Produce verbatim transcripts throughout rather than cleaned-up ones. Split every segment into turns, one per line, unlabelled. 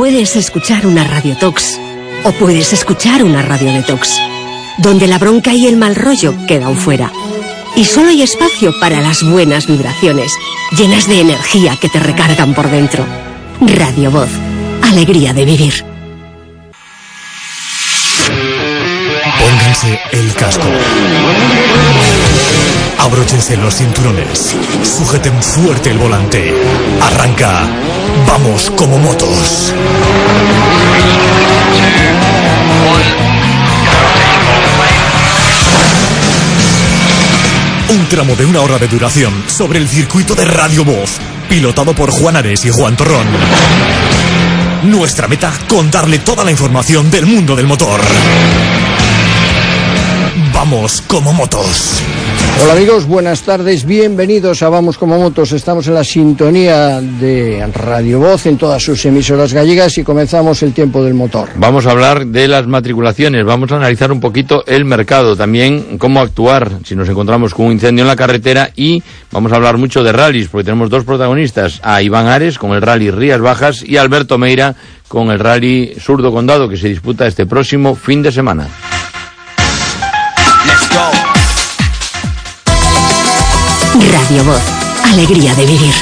Puedes escuchar una radiotox o puedes escuchar una radio detox, donde la bronca y el mal rollo quedan fuera. Y solo hay espacio para las buenas vibraciones, llenas de energía que te recargan por dentro. Radio Voz, alegría de vivir.
Pónganse el casco. Abróchense los cinturones. Sujeten fuerte el volante. Arranca. Vamos como motos. Un tramo de una hora de duración sobre el circuito de Radio Voz, pilotado por Juan Ares y Juan Torrón. Nuestra meta, contarle toda la información del mundo del motor. Vamos como motos.
Hola amigos, buenas tardes, bienvenidos a Vamos como motos. Estamos en la sintonía de Radio Voz en todas sus emisoras gallegas y comenzamos el tiempo del motor.
Vamos a hablar de las matriculaciones, vamos a analizar un poquito el mercado, también cómo actuar si nos encontramos con un incendio en la carretera, y vamos a hablar mucho de rallies porque tenemos dos protagonistas, a Iván Ares con el rally Rías Bajas y a Alberto Meira con el rally Surdo Condado, que se disputa este próximo fin de semana.
Radio Voz, alegría de vivir.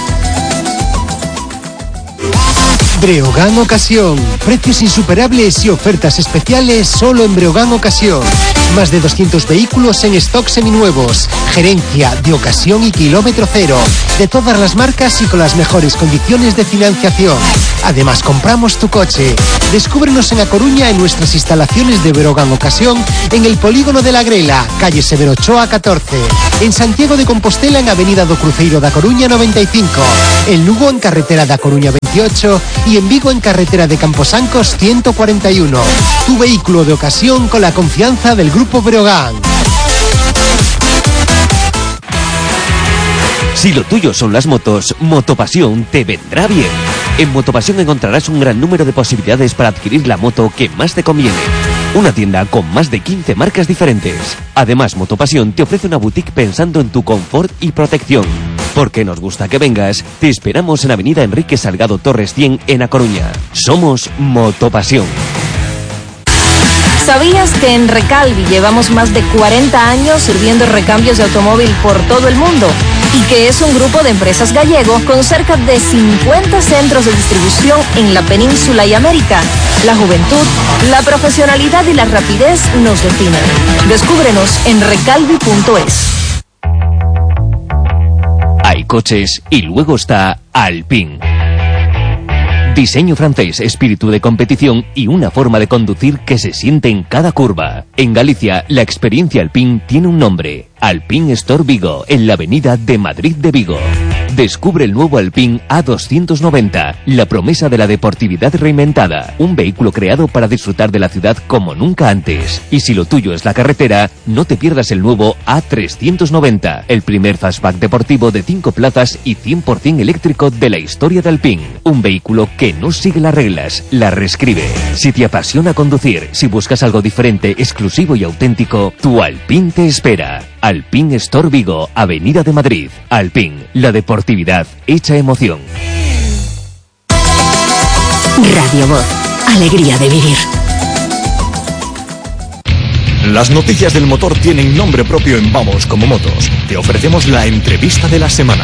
Breogán Ocasión, precios insuperables y ofertas especiales solo en Breogán Ocasión. Más de doscientos vehículos en stock seminuevos, gerencia de ocasión y kilómetro cero, de todas las marcas y con las mejores condiciones de financiación. Además, compramos tu coche. Descúbrenos en A Coruña en nuestras instalaciones de Breogán Ocasión, en el Polígono de la Grela, calle Severo Ochoa catorce. En Santiago de Compostela, en Avenida do Cruzeiro da Coruña noventa y cinco. En Lugo, en Carretera da Coruña veintiocho. Y en Vigo, en Carretera de Camposancos ciento cuarenta y uno. Tu vehículo de ocasión con la confianza del Grupo Breogán.
Si lo tuyo son las motos, Motopasión te vendrá bien. En Motopasión encontrarás un gran número de posibilidades para adquirir la moto que más te conviene. Una tienda con más de quince marcas diferentes. Además, Motopasión te ofrece una boutique pensando en tu confort y protección. Porque nos gusta que vengas, te esperamos en Avenida Enrique Salgado Torres cien en A Coruña. Somos Motopasión.
¿Sabías que en Recalvi llevamos más de cuarenta años sirviendo recambios de automóvil por todo el mundo? Y que es un grupo de empresas gallego con cerca de cincuenta centros de distribución en la península y América. La juventud, la profesionalidad y la rapidez nos definen. Descúbrenos en recalvi punto es.
Hay coches y luego está Alpine. Diseño francés, espíritu de competición y una forma de conducir que se siente en cada curva. En Galicia, la experiencia Alpine tiene un nombre: Alpine Store Vigo, en la avenida de Madrid de Vigo. Descubre el nuevo Alpine A doscientos noventa, la promesa de la deportividad reinventada. Un vehículo creado para disfrutar de la ciudad como nunca antes. Y si lo tuyo es la carretera, no te pierdas el nuevo A trescientos noventa, el primer fastback deportivo de cinco plazas y cien por ciento eléctrico de la historia de Alpine. Un vehículo que no sigue las reglas, las reescribe. Si te apasiona conducir, si buscas algo diferente, exclusivo y auténtico, tu Alpine te espera. Alpine Store Vigo, Avenida de Madrid. Alpine, la deportividad hecha emoción.
Radio Voz, alegría de vivir.
Las noticias del motor tienen nombre propio en Vamos como motos. Te ofrecemos la entrevista de la semana.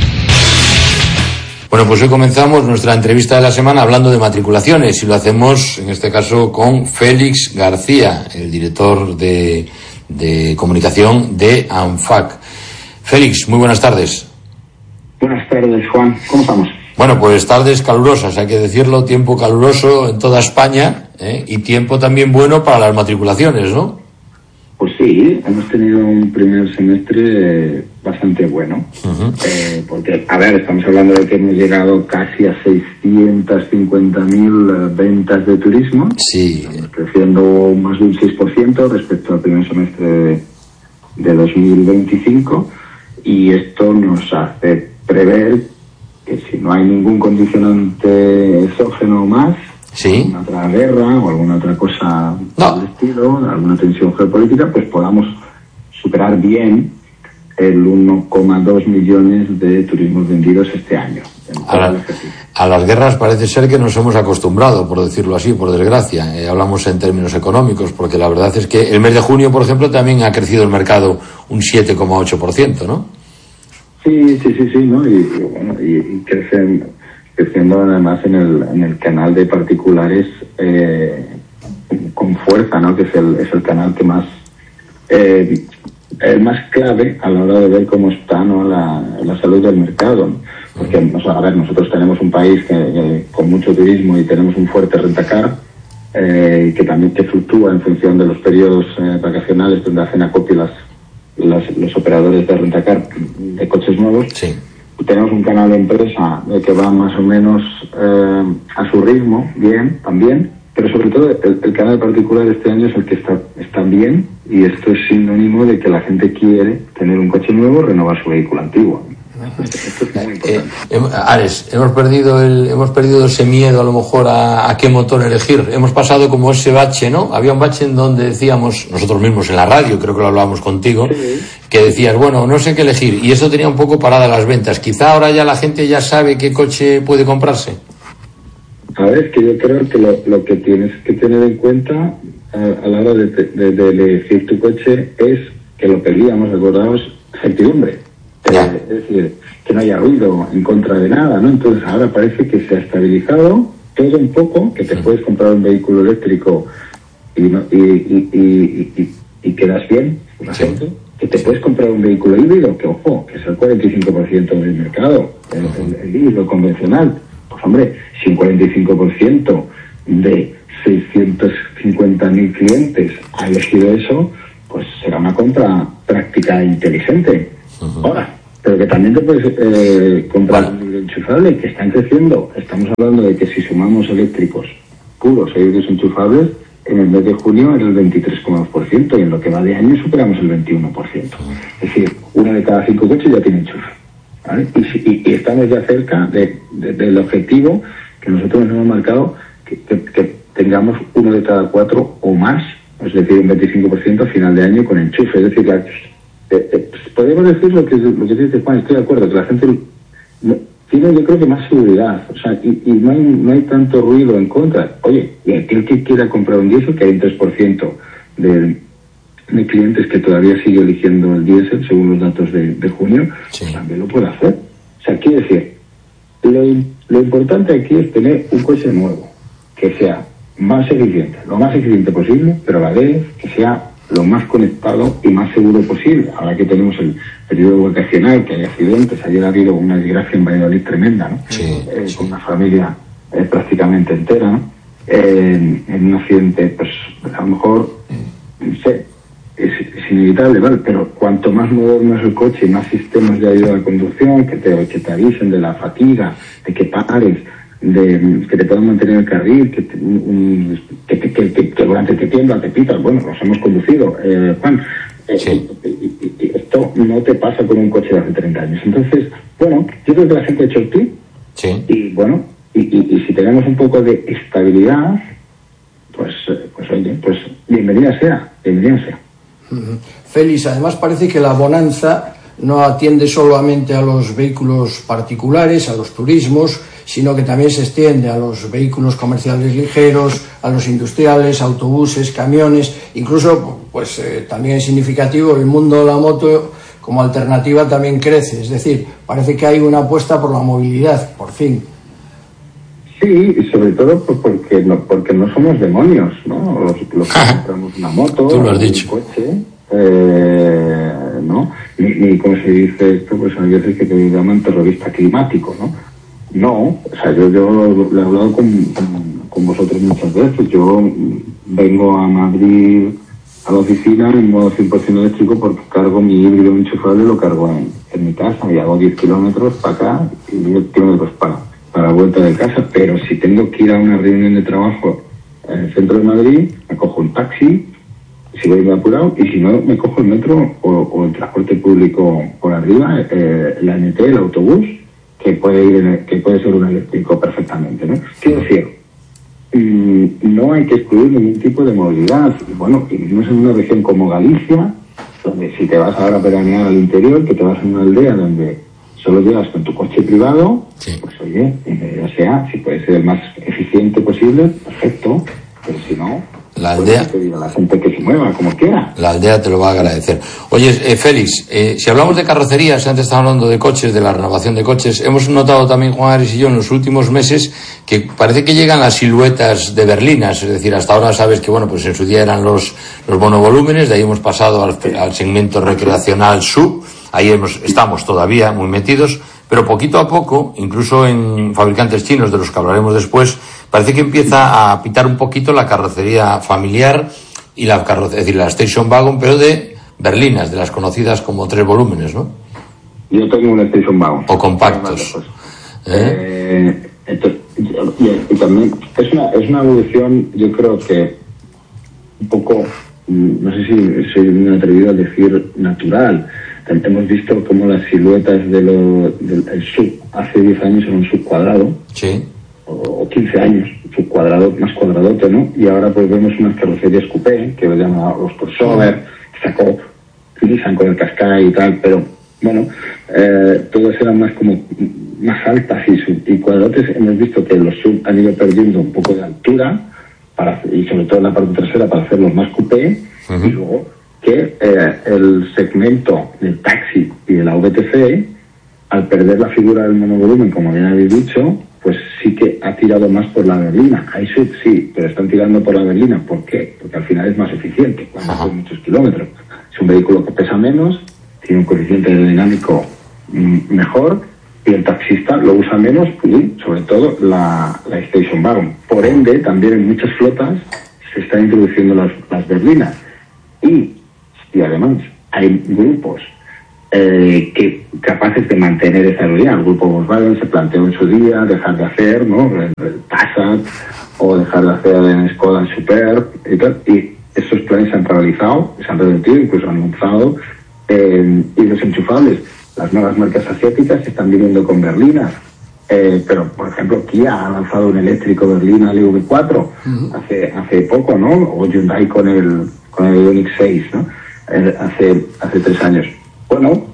Bueno, pues hoy comenzamos nuestra entrevista de la semana hablando de matriculaciones y lo hacemos en este caso con Félix García, el director de, de comunicación de ANFAC. Félix, muy buenas tardes.
Buenas tardes, Juan. ¿Cómo estamos?
Bueno, pues tardes calurosas, hay que decirlo, tiempo caluroso en toda España, ¿eh? Y tiempo también bueno para las matriculaciones, ¿no?
Pues sí, hemos tenido un primer semestre bastante bueno, uh-huh. eh, porque, a ver, estamos hablando de que hemos llegado casi a seiscientas cincuenta mil ventas de turismo,
sí,
creciendo más de un seis por ciento respecto al primer semestre de, de dos mil veinticinco, y esto nos hace prever que si no hay ningún condicionante exógeno más,
¿sí?
alguna otra guerra o alguna otra cosa
no.
del estilo, alguna tensión geopolítica, pues podamos superar bien el uno coma dos millones de turismos vendidos este año.
Ahora,
A las guerras parece ser que nos hemos acostumbrado, por decirlo así, por desgracia. Eh, hablamos en términos económicos, porque la verdad es que el mes de junio, por ejemplo, también ha crecido el mercado un siete coma ocho por ciento, ¿no?
Sí, sí, sí, sí, ¿no? Y, y bueno, y, y crecen, creciendo además en el, en el canal de particulares eh, con fuerza, ¿no? Que es el, es el canal que más, eh, el más clave a la hora de ver cómo está, ¿no? la, la salud del mercado, ¿no? Porque, a ver, nosotros tenemos un país que, que, con mucho turismo y tenemos un fuerte rentacar, eh, que también que fluctúa en función de los periodos eh, vacacionales donde hacen acopio las, las, los operadores de rentacar de coches nuevos.
Sí.
Tenemos un canal de empresa eh, que va más o menos eh, a su ritmo, bien, también, pero sobre todo el, el canal particular este año es el que está, está bien, y esto es sinónimo de que la gente quiere tener un coche nuevo, renovar su vehículo antiguo.
Eh, Ares, hemos perdido el, hemos perdido ese miedo a lo mejor a, a qué motor elegir. Hemos pasado como ese bache, ¿no? Había un bache en donde decíamos, nosotros mismos en la radio, creo que lo hablábamos contigo, sí, que decías, bueno, no sé qué elegir, y eso tenía un poco parada las ventas. Quizá ahora ya la gente ya sabe qué coche puede comprarse.
A ver, es que yo creo que lo, lo que tienes que tener en cuenta a, a la hora de, de, de elegir tu coche es que lo pedíamos, recordaos, certidumbre. Eh, es decir, que no haya ruido en contra de nada, ¿no? Entonces ahora parece que se ha estabilizado todo un poco, que te puedes comprar un vehículo eléctrico y, no, y, y, y, y, y quedas bien, por ejemplo, que te puedes comprar un vehículo híbrido, que ojo, que es el cuarenta y cinco por ciento del mercado, el, el, el híbrido convencional. Pues hombre, si un cuarenta y cinco por ciento de seiscientos cincuenta mil clientes ha elegido eso, pues será una compra práctica e inteligente. Uh-huh. Ahora, pero que también te puedes eh, comprar un híbrido enchufable, que están creciendo. Estamos hablando de que si sumamos eléctricos puros e híbridos enchufables, en el mes de junio era el veintitrés coma dos por ciento, y en lo que va de año superamos el veintiuno por ciento. Es decir, uno de cada cinco coches ya tiene enchufe, ¿vale? Y, y, y estamos ya cerca de, de, del objetivo que nosotros nos hemos marcado, que, que, que tengamos uno de cada cuatro o más, es decir, un veinticinco por ciento a final de año con enchufe. Es decir, la, Eh, eh, podemos decir lo que lo que dice Juan, estoy de acuerdo, que la gente no, tiene, yo creo que más seguridad, o sea, y, y no hay no hay tanto ruido en contra. Oye, y aquel que quiera comprar un diésel, que hay un tres por ciento de, de clientes que todavía sigue eligiendo el diésel, según los datos de, de junio, sí, pues también lo puede hacer. O sea, quiero decir, lo, lo importante aquí es tener un coche nuevo, que sea más eficiente, lo más eficiente posible, pero a la vez que sea lo más conectado y más seguro posible. Ahora que tenemos el periodo vacacional, que hay accidentes, ayer ha habido una desgracia en Valladolid tremenda, ¿no? Sí, eh, sí. Con una familia eh, prácticamente entera, ¿no? Eh, en un accidente, pues a lo mejor, no sé, es, es inevitable, ¿vale? Pero cuanto más moderno es el coche y más sistemas de ayuda a la conducción, que te, que te avisen de la fatiga, de que pares, de que te puedan mantener el carril, que, te, un, que, que, que, que, que durante te tiembla, te pitas, bueno, los hemos conducido, eh, Juan, eh, sí. y, y, y esto no te pasa con un coche de hace treinta años. Entonces, bueno, yo creo que la gente ha hecho el clic, sí, y bueno, y, y, y si tenemos un poco de estabilidad, pues, pues oye, pues bienvenida sea, bienvenida sea.
Uh-huh. Félix, además parece que la bonanza no atiende solamente a los vehículos particulares, a los turismos, sino que también se extiende a los vehículos comerciales ligeros, a los industriales, autobuses, camiones, incluso, pues eh, también es significativo, el mundo de la moto como alternativa también crece, es decir, parece que hay una apuesta por la movilidad, por fin.
Sí, y sobre todo pues porque no, porque no somos demonios, ¿no? Los, los que compramos una moto,
tú lo has dicho,
un coche, eh, ¿no? Ni, ni como se dice esto, pues hay veces que te llaman terrorista climático, ¿no? No, o sea, yo, yo le he hablado con, con, con vosotros muchas veces. Yo vengo a Madrid a la oficina en modo cien por ciento eléctrico porque cargo mi híbrido enchufable, lo cargo en, en mi casa y hago diez kilómetros para acá y diez kilómetros para, para la vuelta de casa. Pero si tengo que ir a una reunión de trabajo en el centro de Madrid, me cojo un taxi, si voy apurado, y si no, me cojo el metro o, o el transporte público por arriba, eh, la N T, el autobús, que puede ir en el, que puede ser un eléctrico perfectamente, ¿no? Quiero decir, mmm, no hay que excluir ningún tipo de movilidad. Y bueno, y no es en una región como Galicia, donde si te vas ahora a veranear al interior, que te vas a una aldea donde solo llegas con tu coche privado,
sí.
pues oye, ya sea, si puede ser el más eficiente posible, perfecto, pero si no,
la aldea,
pues pedir a la gente que se mueva como quiera.
La aldea te lo va a agradecer. Oye, eh, Félix, eh, si hablamos de carrocerías, antes estábamos hablando de coches, de la renovación de coches, hemos notado también, Juan Ares y yo, en los últimos meses, que parece que llegan las siluetas de berlinas, es decir, hasta ahora sabes que, bueno, pues en su día eran los, los monovolúmenes, de ahí hemos pasado al, al segmento recreacional sub, ahí hemos, estamos todavía muy metidos, pero poquito a poco, incluso en fabricantes chinos, de los que hablaremos después, parece que empieza a pitar un poquito la carrocería familiar y la carrocería, es decir, la station wagon, pero de berlinas, de las conocidas como tres volúmenes, ¿no?
Yo tengo una station wagon.
O compactos.
¿Eh? Eh, entonces, y, y también es una, es una evolución, yo creo que un poco, no sé si soy muy atrevido a decir natural. Hemos visto como las siluetas de lo, del el sub hace diez años era un sub cuadrado.
Sí.
O quince años, sub cuadrado, más cuadradote, ¿no? Y ahora pues vemos unas carrocerías coupé, que lo llaman los crossover, que sacó, utilizan con el Qashqai y tal, pero bueno, eh, todas eran más como, más altas y, sub, y cuadradotes. Hemos visto que los sub han ido perdiendo un poco de altura, para, y sobre todo en la parte trasera, para hacerlos más coupé, uh-huh. Y luego que eh, el segmento del taxi y de la V T C, al perder la figura del monovolumen, como bien habéis dicho, pues sí que ha tirado más por la berlina. Hay sub, sí, pero están tirando por la berlina. ¿Por qué? Porque al final es más eficiente, cuando hace muchos kilómetros. Es un vehículo que pesa menos, tiene un coeficiente aerodinámico mm, mejor, y el taxista lo usa menos, y sobre todo la, la station wagon. Por ende, también en muchas flotas se están introduciendo las, las berlinas. Y, y además hay grupos eh, que capaces de mantener esa línea. El grupo Volkswagen se planteó en su día dejar de hacer, ¿no?, el, el Passat, o dejar de hacer en Skoda en Superb y tal, y esos planes se han paralizado, se han revertido, incluso han anunciado, eh, y los enchufables. Las nuevas marcas asiáticas se están viniendo con berlinas, eh, pero por ejemplo Kia ha lanzado un eléctrico berlina L V cuatro uh-huh. hace hace poco, ¿no? O Hyundai con el con el Ioniq seis, ¿no? Eh, hace hace tres años. Bueno,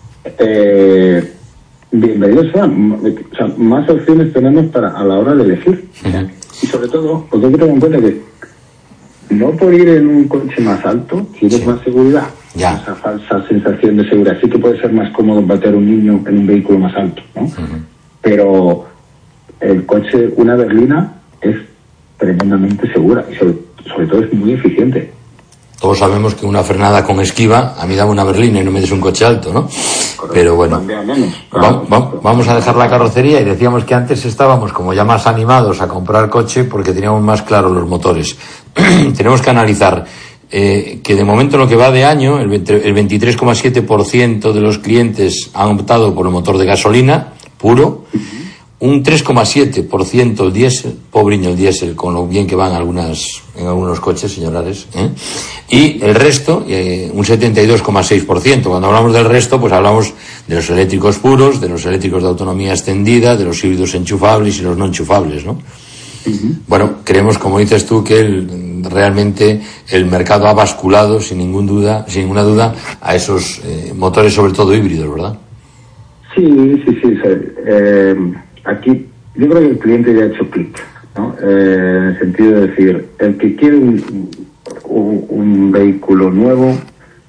eh, bienvenidos sean, o sea, más opciones tenemos para a la hora de elegir. Uh-huh. Y sobre todo, pues hay que tener en cuenta que no por ir en un coche más alto tienes sí. más seguridad.
Ya.
Esa falsa sensación de seguridad. Sí que puede ser más cómodo bater a un niño en un vehículo más alto, ¿no? Uh-huh. Pero el coche, una berlina, es tremendamente segura y sobre, sobre todo es muy eficiente.
Todos sabemos que una frenada con esquiva, a mí dame una berlina y no me des un coche alto, ¿no? Correcto. Pero bueno,
menos,
claro. va, va, vamos a dejar la carrocería, y decíamos que antes estábamos como ya más animados a comprar coche porque teníamos más claros los motores. Tenemos que analizar eh, que de momento en lo que va de año, el, el veintitrés coma siete por ciento de los clientes han optado por el motor de gasolina puro, un tres coma siete por ciento el diésel, pobriño el diésel, con lo bien que van algunas, en algunos coches, señores, ¿eh? Y el resto, eh, un setenta y dos coma seis por ciento. Cuando hablamos del resto, pues hablamos de los eléctricos puros, de los eléctricos de autonomía extendida, de los híbridos enchufables y los no enchufables, ¿no? Uh-huh. Bueno, creemos, como dices tú, que el, realmente el mercado ha basculado, sin ningún duda, sin ninguna duda, a esos eh, motores, sobre todo híbridos, ¿verdad?
Sí, sí, sí. sí. Eh, aquí yo creo que el cliente ya ha hecho clic, ¿no? Eh, en el sentido de decir, el que quiere un, un, un vehículo nuevo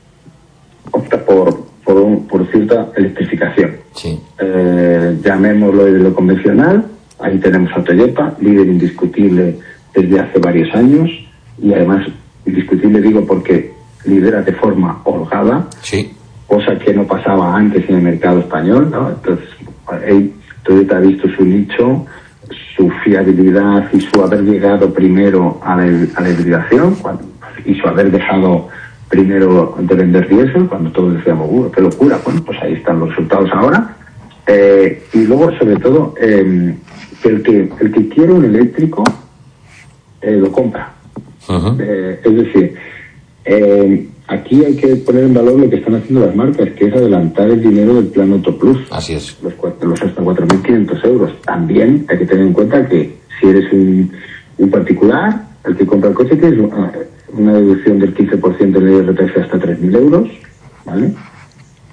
opta por, por, un, por cierta electrificación.
Sí.
Eh, llamémoslo de lo convencional. Ahí tenemos a Toyota, líder indiscutible desde hace varios años, y además indiscutible digo porque lidera de forma holgada.
Sí.
Cosa que no pasaba antes en el mercado español, ¿no? Entonces, él, Toyota ha visto su nicho, su fiabilidad y su haber llegado primero a la, a la hibridación, cuando, y su haber dejado primero de vender diésel, cuando todos decíamos, ¡uh, qué locura! Bueno, pues ahí están los resultados ahora. Eh, y luego, sobre todo, eh, el que el que quiere un eléctrico eh, lo compra. Uh-huh. Eh, es decir, eh, aquí hay que poner en valor lo que están haciendo las marcas, que es adelantar el dinero del plan Auto Plus.
Así es.
Los, los hasta cuatro mil quinientos euros. También hay que tener en cuenta que si eres un, un particular, el que compra el coche, tienes una, una deducción del quince por ciento en el I R P F hasta tres mil euros, ¿vale?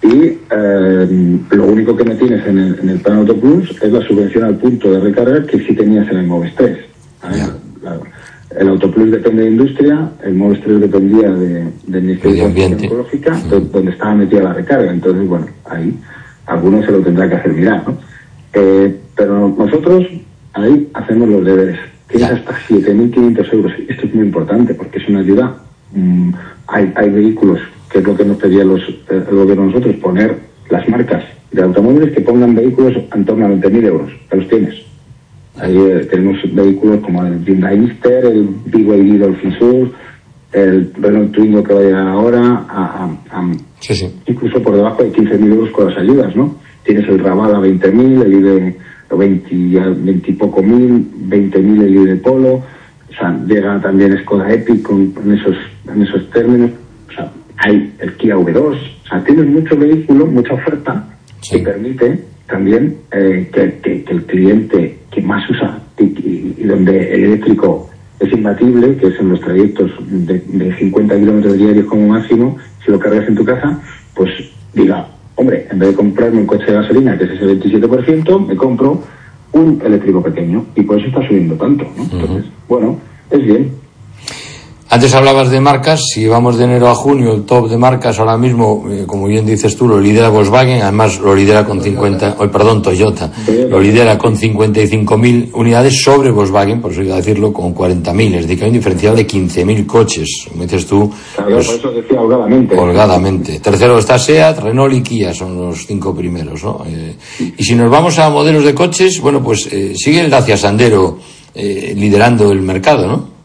Y eh, lo único que no tienes en el, en el plan Auto Plus es la subvención al punto de recarga que sí tenías en el Moves tres. Claro. El Auto Plus depende de industria, el Moves tres dependía de, del Ministerio de Transición Ecológica, uh-huh. donde estaba metida la recarga. Entonces, bueno, ahí algunos se lo tendrá que hacer mirar, ¿no? Eh, pero nosotros ahí hacemos los deberes. Tienes hasta siete mil quinientos euros. Esto es muy importante porque es una ayuda. Mm, hay, hay vehículos, que es lo que nos pedía los, el gobierno nosotros, poner las marcas de automóviles que pongan vehículos en torno a veinte mil euros. Ya los tienes. Ahí eh, tenemos vehículos como el Hyundai Mister, el B Y D Dolphin Sur, el Renault Twingo que va a llegar ahora, a, a, a, sí, sí. incluso por debajo de quince mil euros con las ayudas, ¿no? Tienes el Raval a veinte mil, el I D veinte, veinte y poco mil, veinte mil el I D Polo, o sea, llega también Skoda Epic con, en, esos, en esos términos, o sea, hay el Kia V dos, o sea, tienes mucho vehículo, mucha oferta sí. que permite también eh, que, que, que el cliente que más usa y, y, y donde el eléctrico es imbatible, que es en los trayectos de, de cincuenta kilómetros diarios como máximo, si lo cargas en tu casa, pues diga, hombre, en vez de comprarme un coche de gasolina, que es ese veintisiete por ciento, me compro un eléctrico pequeño, y por eso está subiendo tanto, ¿no? Uh-huh. Entonces, bueno, es bien.
Antes hablabas de marcas, si vamos de enero a junio, el top de marcas ahora mismo, eh, como bien dices tú, lo lidera Volkswagen, además lo lidera con cincuenta, oh, perdón, Toyota, lo lidera con cincuenta y cinco mil unidades sobre Volkswagen, por eso iba a decirlo, con cuarenta mil, es decir, que hay un diferencial de quince mil coches, como dices tú.
Claro, pues, por eso decía holgadamente.
Holgadamente. Tercero está SEAT, Renault y Kia, son los cinco primeros, ¿no? Eh, y si nos vamos a modelos de coches, bueno, pues eh, sigue el Dacia Sandero eh, liderando el mercado, ¿no?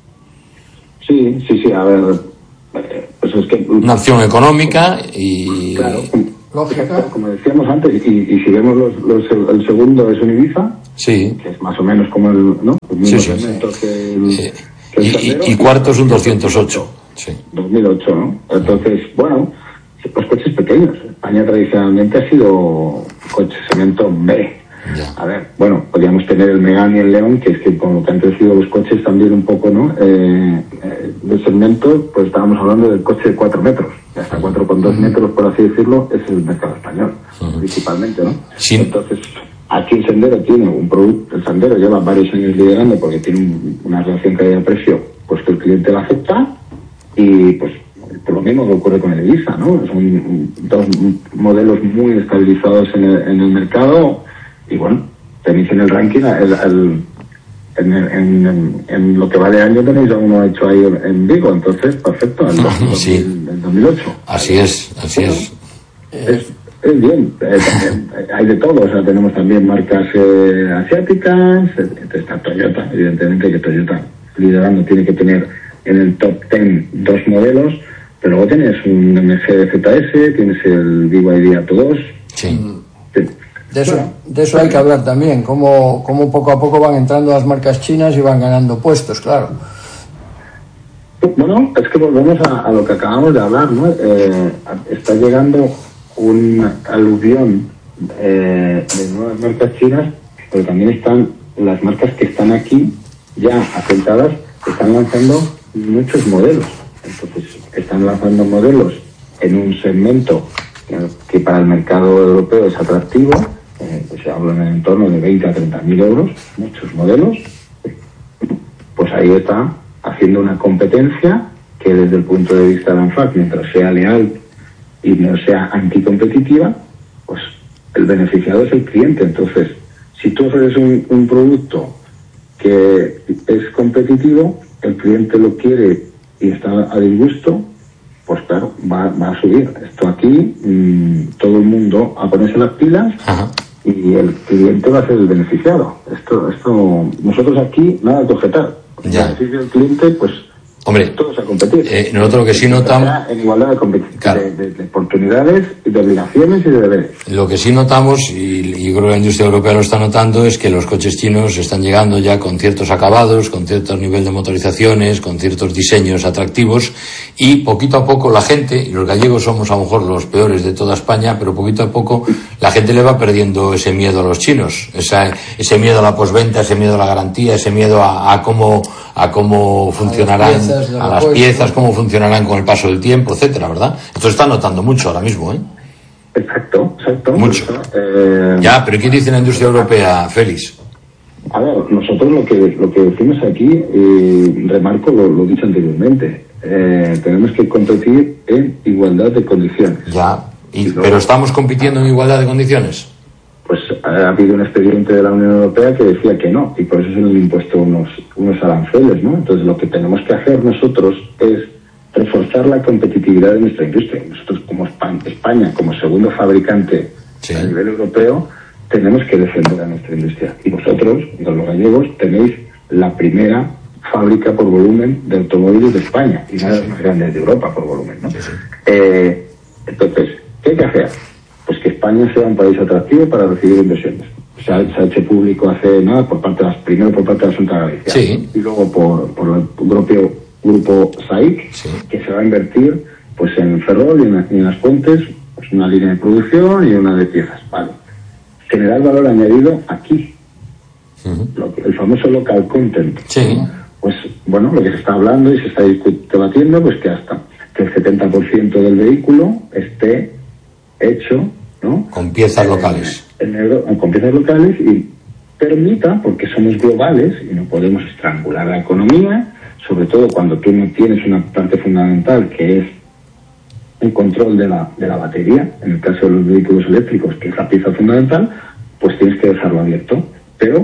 Sí, sí, sí, a ver, pues es que...
Una opción económica y...
Claro, lógica, como decíamos antes, y, y si vemos los, los, el segundo es un Ibiza,
sí.
que es más o menos como el, ¿no? El mismo
sí, sí,
segmento
sí.
que el,
sí.
que el
y,
Sandero,
y cuarto es un doscientos ocho. Sí.
dos mil ocho, ¿no? Entonces, bueno, los coches pequeños. España tradicionalmente ha sido coche segmento B. Ya. A ver, bueno, podríamos tener el Megane y el León, que es que como que han crecido los coches también un poco, ¿no? Eh, eh, del segmento, pues estábamos hablando del coche de cuatro metros, hasta cuatro coma dos metros, por así decirlo, es el mercado español, uh-huh. principalmente, ¿no?
Sí.
Entonces, aquí el Sandero tiene un producto, el Sandero lleva varios años liderando porque tiene un, una relación calidad-precio, pues que el cliente la acepta, y pues por lo mismo que ocurre con el Ibiza, ¿no? Son dos modelos muy estabilizados en el, en el mercado. Y bueno, tenéis en el ranking, el, el, en, en, en, en lo que va de año tenéis a uno hecho ahí en Vigo, entonces perfecto, el,
ah,
el,
sí.
el, el dos mil ocho.
Así es, así bueno, es.
es. Es bien, es, hay de todo, o sea, tenemos también marcas eh, asiáticas, está Toyota, evidentemente que Toyota liderando tiene que tener en el top diez dos modelos, pero luego tienes un M G Z S, tienes el B Y D Atto dos.
Sí.
sí.
De eso, de eso hay que hablar también, cómo, cómo poco a poco van entrando las marcas chinas y van ganando puestos, claro.
Bueno, es que volvemos a, a lo que acabamos de hablar, ¿no? Eh, está llegando una aluvión eh, de nuevas marcas chinas, pero también están las marcas que están aquí ya asentadas, están lanzando muchos modelos. Entonces, están lanzando modelos en un segmento que, que para el mercado europeo es atractivo. Eh, pues se habla en el entorno de veinte a treinta mil euros, muchos modelos. Pues ahí está haciendo una competencia que desde el punto de vista de ANFAC, mientras sea leal y no sea anticompetitiva, pues el beneficiado es el cliente. Entonces, si tú ofreces un, un producto que es competitivo, el cliente lo quiere y está a disgusto, pues claro, va, va a subir. Esto aquí, mmm, todo el mundo a ponerse las pilas. Ajá. Y el cliente va a ser el beneficiado. Esto, esto, nosotros aquí nada que objetar.
Ya.
El beneficio del cliente, pues,
hombre,
todos a competir.
Eh, nosotros lo que sí notamos,
en igualdad de, compet- claro. de, de, de oportunidades, de obligaciones y de deberes.
Lo que sí notamos, y, y creo que la industria europea lo está notando, es que los coches chinos están llegando ya con ciertos acabados, con cierto nivel de motorizaciones, con ciertos diseños atractivos, y poquito a poco la gente, y los gallegos somos a lo mejor los peores de toda España, pero poquito a poco la gente le va perdiendo ese miedo a los chinos, esa, ese miedo a la postventa, ese miedo a la garantía, ese miedo a, a cómo a cómo funcionarán, a las piezas, a las piezas cómo funcionarán con el paso del tiempo, etcétera, ¿verdad? Esto se está notando mucho ahora mismo, ¿eh?
Exacto, exacto.
Mucho.
Eh,
ya, pero ¿qué dice la industria europea, Félix?
A ver, nosotros lo que lo que decimos aquí, eh, remarco lo, lo dicho anteriormente, eh, tenemos que competir en igualdad de condiciones.
Ya, y, y luego, pero ¿estamos compitiendo en igualdad de condiciones?
Pues ha habido un expediente de la Unión Europea que decía que no, y por eso se nos han impuesto unos, unos aranceles, ¿no? Entonces lo que tenemos que hacer nosotros es reforzar la competitividad de nuestra industria. Nosotros como España, España como segundo fabricante sí. a nivel europeo, tenemos que defender a nuestra industria. Y vosotros, los gallegos, tenéis la primera fábrica por volumen de automóviles de España, y una de las más grandes de Europa por volumen, ¿no? Sí, sí. Eh, entonces, ¿qué hay que hacer? Pues que España sea un país atractivo para recibir inversiones. O sea, se ha hecho público hace nada, por parte de las, primero por parte de la Junta de Galicia,
sí.
y luego por, por el propio grupo S A I C, sí. que se va a invertir pues en Ferrol y en, y en Las Puentes, pues una línea de producción y una de piezas, vale. Generar valor añadido aquí, uh-huh. lo que, el famoso local content.
Sí.
Pues bueno, lo que se está hablando y se está debatiendo, pues que hasta que el setenta por ciento del vehículo esté hecho, ¿no?
Con piezas eh, locales.
En el, con piezas locales y permita, porque somos globales y no podemos estrangular la economía, sobre todo cuando tú no tienes una parte fundamental que es el control de la, de la batería, en el caso de los vehículos eléctricos, que es la pieza fundamental, pues tienes que dejarlo abierto. Pero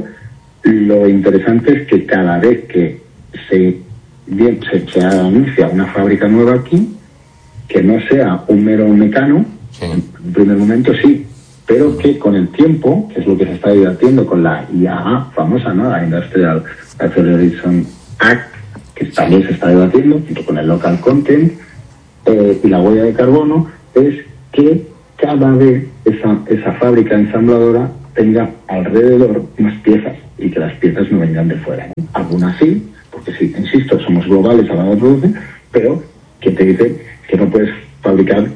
lo interesante es que cada vez que se, bien, se, se anuncia una fábrica nueva aquí, que no sea un mero mecano, sí. en un primer momento sí, pero que con el tiempo, que es lo que se está debatiendo con la I A A famosa, ¿no? La Industrial Acceleration Act, que también se está debatiendo, junto con el local content, eh, y la huella de carbono, es que cada vez esa, esa fábrica ensambladora tenga alrededor más piezas y que las piezas no vengan de fuera, ¿no? Algunas sí, porque sí, insisto, somos globales a la hora de producir, pero que te dice que no puedes fabricar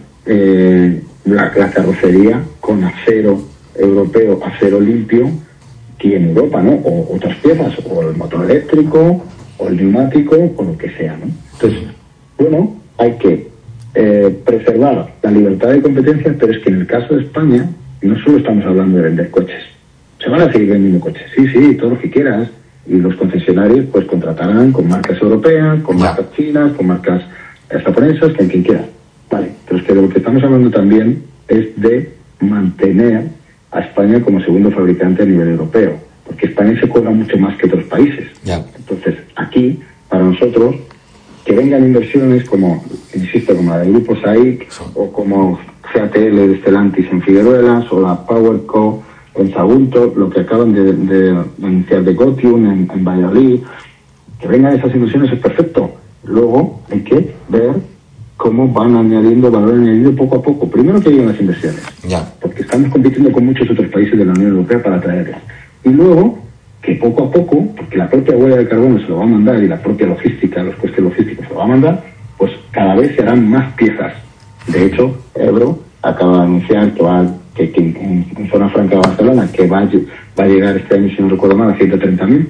eh, la, la carrocería con acero europeo, acero limpio, aquí en Europa, ¿no? O otras piezas, o el motor eléctrico, o el neumático, o lo que sea, ¿no? Entonces, bueno, hay que eh, preservar la libertad de competencia, pero es que en el caso de España no solo estamos hablando de vender coches, se van a seguir vendiendo coches, sí, sí, todo lo que quieras, y los concesionarios pues contratarán con marcas europeas, con marcas chinas, con marcas japonesas, con quien quiera, vale, pero es que de lo que estamos hablando también es de mantener a España como segundo fabricante a nivel europeo, porque España se cuelga mucho más que otros países.
Ya.
Entonces, aquí, para nosotros, que vengan inversiones como, insisto, como la del Grupo S A I C, sí. o como C A T L de Stellantis en Figueruelas, o la PowerCo en Sagunto, lo que acaban de, de anunciar de Gotium en, en Valladolid, que vengan esas inversiones es perfecto. Luego hay que ver cómo van añadiendo valor añadido poco a poco. Primero que lleguen las inversiones,
ya.
porque estamos compitiendo con muchos otros países de la Unión Europea para traerlas. Y luego, que poco a poco, porque la propia huella de carbono se lo va a mandar y la propia logística, los costes logísticos se lo va a mandar, pues cada vez se harán más piezas. De hecho, Ebro acaba de anunciar que, va, que, que en, en zona franca de Barcelona, que va, va a llegar este año, si no recuerdo mal, a ciento treinta mil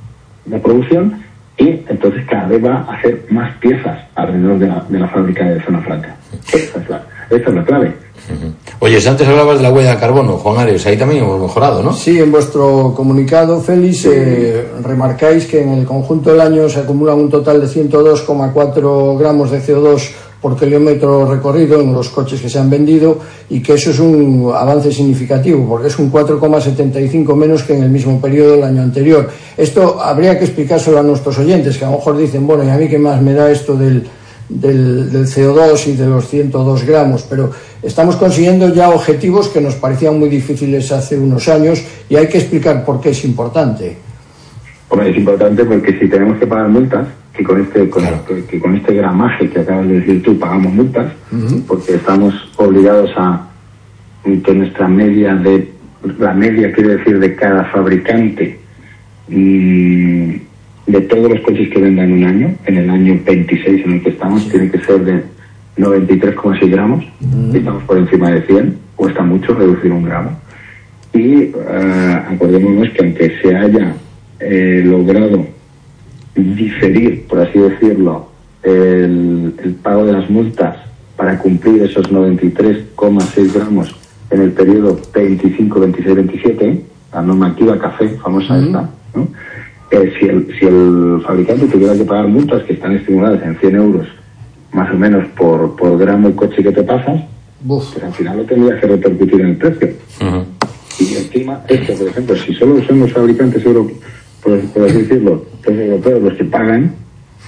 de producción, y entonces cada vez va a hacer más piezas alrededor de la, de la fábrica de zona franca. Esa es la, esa es la clave.
Oye, si antes hablabas de la huella de carbono, Juan Ares, ahí también hemos mejorado, ¿no?
Sí, en vuestro comunicado, Félix, eh, remarcáis que en el conjunto del año se acumulan un total de ciento dos coma cuatro gramos de C O dos por kilómetro recorrido en los coches que se han vendido, y que eso es un avance significativo, porque es un cuatro coma setenta y cinco menos que en el mismo periodo del año anterior. Esto habría que explicárselo a nuestros oyentes, que a lo mejor dicen, bueno, ¿y a mí qué más me da esto del... Del, del C O dos y de los ciento dos gramos? Pero estamos consiguiendo ya objetivos que nos parecían muy difíciles hace unos años, y hay que explicar por qué es importante.
Hombre, es importante porque si tenemos que pagar multas, que con este con, claro. que, que con este gramaje que acabas de decir tú pagamos multas, uh-huh. porque estamos obligados a que nuestra media de la media quiere decir de cada fabricante y de todos los coches que vendan en un año, en el año veintiséis en el que estamos, sí. tiene que ser de noventa y tres coma seis gramos, mm. estamos por encima de cien, cuesta mucho reducir un gramo. Y uh, acordémonos que aunque se haya eh, logrado diferir, por así decirlo, el, el pago de las multas para cumplir esos noventa y tres coma seis gramos en el periodo veinticinco, veintiséis, veintisiete, la normativa café famosa mm. esta, ¿no? Eh, si, el, si el fabricante tuviera que pagar multas que están estimuladas en cien euros más o menos por, por gramo de coche que te pasas, Uf. pues al final lo tendría que repercutir en el precio. Uh-huh. Y encima, esto, por ejemplo, si solo son los fabricantes europeos, por, por así decirlo, los europeos los que pagan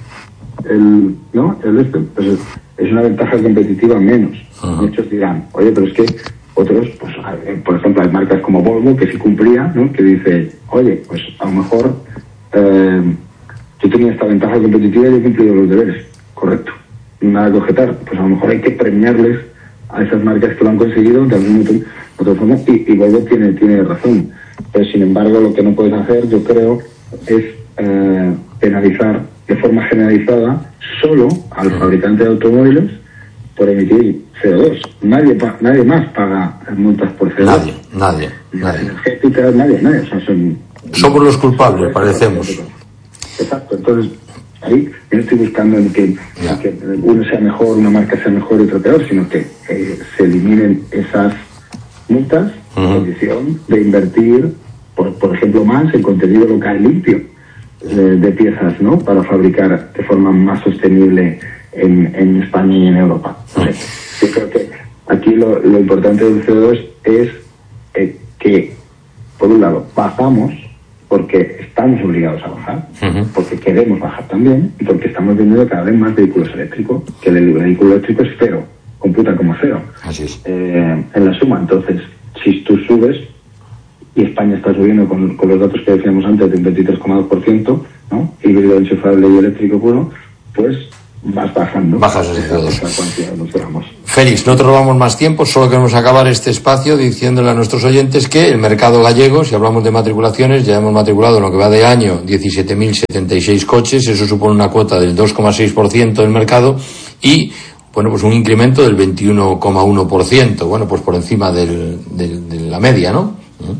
el, ¿no? el este, pues es, es una ventaja competitiva menos. Uh-huh. Muchos dirán, oye, pero es que otros, pues, por ejemplo, hay marcas como Volvo que sí cumplía, ¿no? Que dice, oye, pues a lo mejor eh, yo tenía esta ventaja competitiva y he cumplido los deberes, correcto, nada que objetar, pues a lo mejor hay que premiarles a esas marcas que lo han conseguido de alguna de otra forma, y, y Volvo tiene, tiene razón, pero sin embargo lo que no puedes hacer, yo creo, es eh, penalizar de forma generalizada solo al fabricante de automóviles por emitir C O dos. Nadie, nadie más paga multas por C O dos.
Nadie, nadie. Nadie,
energéticas, nadie, nadie. O sea, son,
Somos los culpables, parecemos.
Exacto, entonces ahí yo estoy buscando en que, en que uno sea mejor, una marca sea mejor y otro peor, sino que eh, se eliminen esas multas, uh-huh. en condición de invertir, por, por ejemplo, más en contenido local limpio eh, de piezas, ¿no? Para fabricar de forma más sostenible en, en España y en Europa. Uh-huh. Yo creo que aquí lo, lo importante del C O dos es eh, que, por un lado, bajamos porque estamos obligados a bajar, uh-huh. porque queremos bajar también, y porque estamos vendiendo cada vez más vehículos eléctricos, que el vehículo eléctrico es cero, computa como cero.
Así es.
Eh, en la suma, entonces, si tú subes, y España está subiendo con, con los datos que decíamos antes, de un veintitrés coma dos por ciento, ¿no? Híbrido enchufable y eléctrico puro, pues vas bajando.
Bajas ese C O dos. Félix, no te robamos más tiempo, solo queremos acabar este espacio diciéndole a nuestros oyentes que el mercado gallego, si hablamos de matriculaciones, ya hemos matriculado en lo que va de año diecisiete mil setenta y seis coches, eso supone una cuota del dos coma seis por ciento del mercado y, bueno, pues un incremento del veintiuno coma uno por ciento, bueno, pues por encima del, del, de la media, ¿no?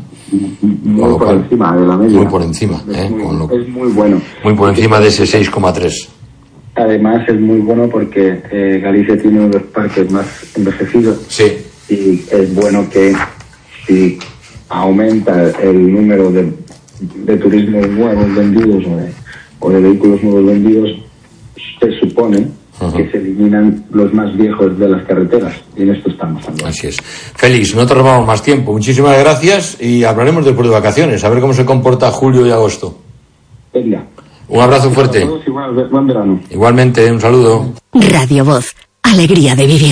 Muy por cual, encima de la media.
Muy por encima,
es,
¿eh?
muy,
Con lo,
es muy bueno.
Muy por encima de ese seis coma tres.
Además es muy bueno porque eh, Galicia tiene uno de los parques más envejecidos.
Sí.
Y es bueno que si aumenta el número de, de turismos nuevos vendidos o de, o de vehículos nuevos vendidos, se supone uh-huh. que se eliminan los más viejos de las carreteras. Y en esto estamos hablando.
Así es. Félix, no te robamos más tiempo. Muchísimas gracias y hablaremos después de vacaciones, a ver cómo se comporta julio y agosto.
Venga.
Un abrazo fuerte.
Igual, buen verano.
Igualmente, un saludo.
Radio Voz, alegría de vivir.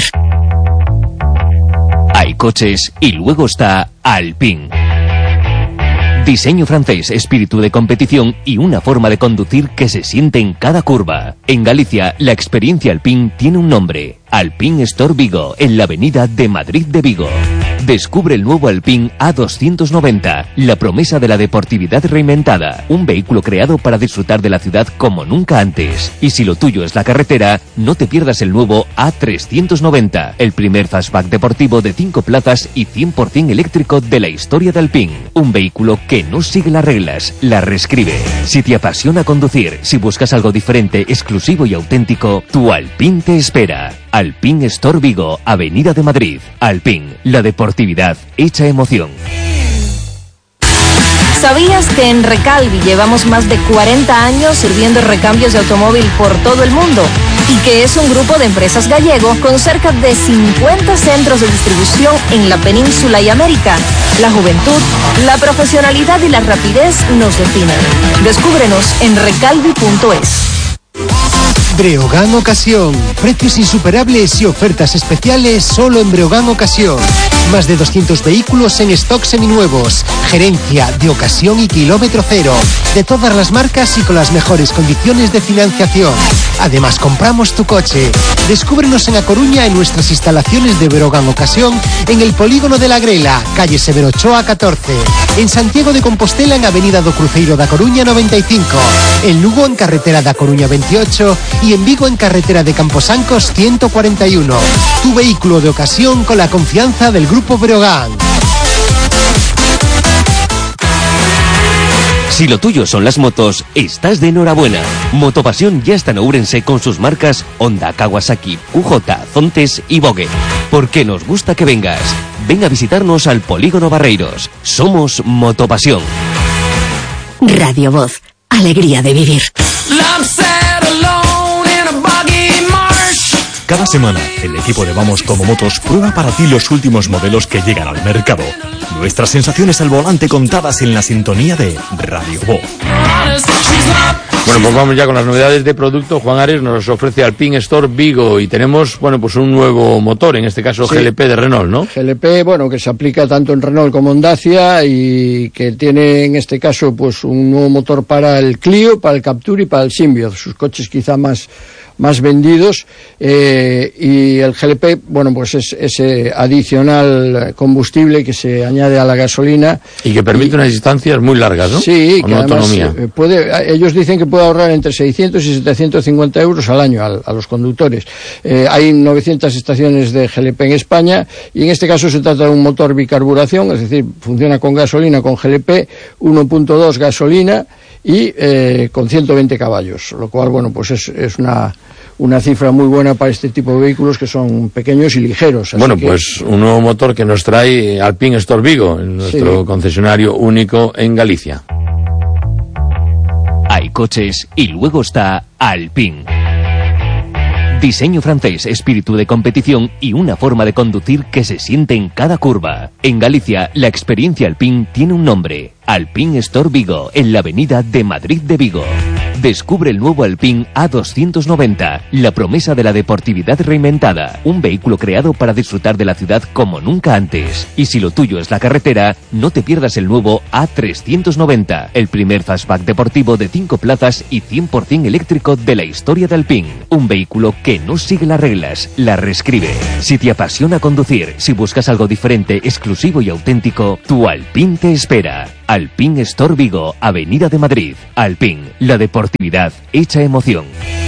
Hay coches y luego está Alpine. Diseño francés, espíritu de competición y una forma de conducir que se siente en cada curva. En Galicia, la experiencia Alpine tiene un nombre. Alpine Store Vigo, en la avenida de Madrid de Vigo. Descubre el nuevo Alpine A doscientos noventa, la promesa de la deportividad reinventada. Un vehículo creado para disfrutar de la ciudad como nunca antes. Y si lo tuyo es la carretera, no te pierdas el nuevo A trescientos noventa, el primer fastback deportivo de cinco plazas y cien por ciento eléctrico de la historia de Alpine. Un vehículo que no sigue las reglas, las reescribe. Si te apasiona conducir, si buscas algo diferente, exclusivo y auténtico, tu Alpine te espera. Alpine Store Vigo, Avenida de Madrid. Alpine, la deportividad hecha emoción.
¿Sabías que en Recalvi llevamos más de cuarenta años sirviendo recambios de automóvil por todo el mundo? Y que es un grupo de empresas gallego con cerca de cincuenta centros de distribución en la península y América. La juventud, la profesionalidad y la rapidez nos definen. Descúbrenos en recalvi punto es.
Breogán Ocasión. Precios insuperables y ofertas especiales solo en Breogán Ocasión. Más de doscientos vehículos en stock seminuevos. Gerencia de ocasión y kilómetro cero. De todas las marcas y con las mejores condiciones de financiación. Además, compramos tu coche. Descúbrenos en A Coruña en nuestras instalaciones de Breogán Ocasión en el Polígono de la Grela, calle Severo Ochoa catorce. En Santiago de Compostela en Avenida do Cruceiro da Coruña noventa y cinco. En Lugo en Carretera da Coruña veintiocho y en Vigo en Carretera de Camposancos ciento cuarenta y uno. Tu vehículo de ocasión con la confianza del Grupo Breogán.
Si lo tuyo son las motos, estás de enhorabuena. Motopasión ya está en Ourense con sus marcas Honda, Kawasaki, Q J, Zontes y Vogue. Porque nos gusta que vengas. Ven a visitarnos al Polígono Barreiros. Somos Motopasión.
Radio Voz. Alegría de vivir.
Cada semana, el equipo de Vamos Como Motos prueba para ti los últimos modelos que llegan al mercado. Nuestras sensaciones al volante contadas en la sintonía de Radio Voz.
Bueno, pues vamos ya con las novedades de producto. Juan Ares nos ofrece Alpine Store Vigo y tenemos, bueno, pues un nuevo motor, en este caso sí. G L P de Renault, ¿no?
G L P, bueno, que se aplica tanto en Renault como en Dacia y que tiene en este caso pues un nuevo motor para el Clio, para el Captur y para el Symbiote, sus coches quizá más más vendidos, eh, y el G L P, bueno, pues es ese adicional combustible que se añade a la gasolina.
Y que permite y, unas distancias muy largas, ¿no?
Sí,
con
que además
autonomía.
Puede, ellos dicen que puede ahorrar entre seiscientos y setecientos cincuenta euros al año a, a los conductores. Eh, hay novecientas estaciones de G L P en España y en este caso se trata de un motor bicarburación, es decir, funciona con gasolina, con G L P, uno punto dos gasolina y eh, con ciento veinte caballos, lo cual, bueno, pues es, es una... una cifra muy buena para este tipo de vehículos que son pequeños y ligeros. Así
bueno,
que...
pues un nuevo motor que nos trae Alpine Store Vigo, nuestro sí. concesionario único en Galicia.
Hay coches y luego está Alpine. Diseño francés, espíritu de competición y una forma de conducir que se siente en cada curva. En Galicia, la experiencia Alpine tiene un nombre. Alpine Store Vigo, en la avenida de Madrid de Vigo. Descubre el nuevo Alpine A doscientos noventa, la promesa de la deportividad reinventada. Un vehículo creado para disfrutar de la ciudad como nunca antes. Y si lo tuyo es la carretera, no te pierdas el nuevo A trescientos noventa, el primer fastback deportivo de cinco plazas y cien por ciento eléctrico de la historia de Alpine. Un vehículo que no sigue las reglas, las reescribe. Si te apasiona conducir, si buscas algo diferente, exclusivo y auténtico, tu Alpine te espera. Alpine Store Vigo, Avenida de Madrid. Alpine, la deportividad hecha emoción.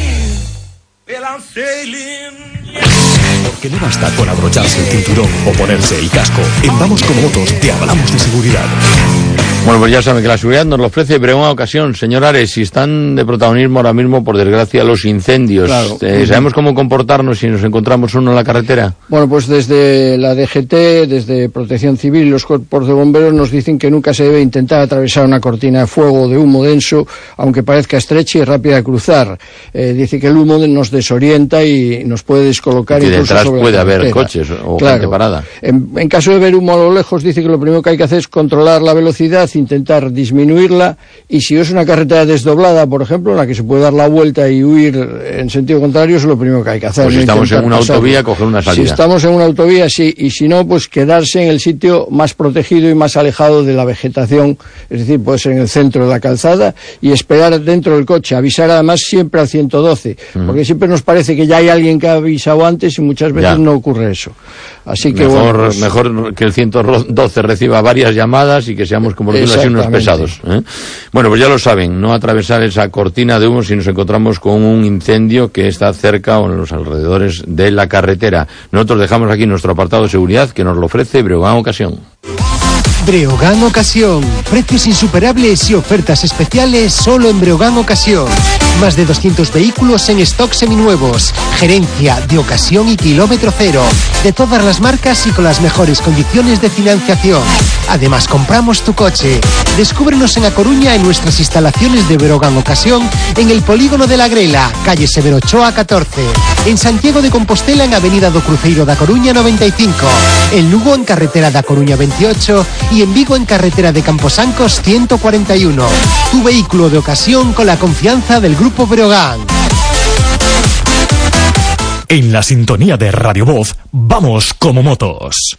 Porque no basta con abrocharse el cinturón o ponerse el casco. En Vamos Como Motos te hablamos de seguridad.
Bueno, pues ya saben que la seguridad nos lo ofrece, pero en una ocasión, señor Ares, si están de protagonismo ahora mismo, por desgracia, los incendios. Claro. Eh, ¿Sabemos cómo comportarnos si nos encontramos uno en la carretera?
Bueno, pues desde la D G T, desde Protección Civil y los cuerpos de bomberos nos dicen que nunca se debe intentar atravesar una cortina de fuego o de humo denso, aunque parezca estrecha y rápida de cruzar. Eh, dice que el humo nos desorienta y nos puede descolocar.
Y que
incluso
detrás
sobre
puede
la
haber coches o
claro.
gente parada.
En, en caso de ver humo a lo lejos, dice que lo primero que hay que hacer es controlar la velocidad, intentar disminuirla, y si es una carretera desdoblada, por ejemplo, en la que se puede dar la vuelta y huir en sentido contrario, es lo primero que hay que hacer.
Pues si
no
estamos en una
pasarlo.
autovía, coger una salida.
Si estamos en una autovía, sí, y si no, pues quedarse en el sitio más protegido y más alejado de la vegetación, es decir, puede ser en el centro de la calzada, y esperar dentro del coche, avisar además siempre al ciento doce, uh-huh. porque siempre nos parece que ya hay alguien que ha avisado antes y muchas veces ya. no ocurre eso. Así que
mejor,
bueno, pues...
mejor que el ciento doce reciba varias llamadas y que seamos, como decimos así, unos pesados. ¿eh? Bueno, pues ya lo saben, no atravesar esa cortina de humo si nos encontramos con un incendio que está cerca o en los alrededores de la carretera. Nosotros dejamos aquí nuestro apartado de seguridad que nos lo ofrece Breogán Ocasión.
Breogán Ocasión. Precios insuperables y ofertas especiales solo en Breogán Ocasión. Más de doscientos vehículos en stock seminuevos. Gerencia de ocasión y kilómetro cero. De todas las marcas y con las mejores condiciones de financiación. Además, compramos tu coche. Descúbrenos en A Coruña en nuestras instalaciones de Breogán Ocasión, en el Polígono de la Grela, calle Severo Ochoa catorce. En Santiago de Compostela en Avenida do Cruceiro da Coruña noventa y cinco. En Lugo en carretera da Coruña veintiocho y en Vigo en carretera de Camposancos ciento cuarenta y uno. Tu vehículo de ocasión con la confianza del Grupo Breogán.
En la sintonía de Radio Voz, Vamos Como Motos.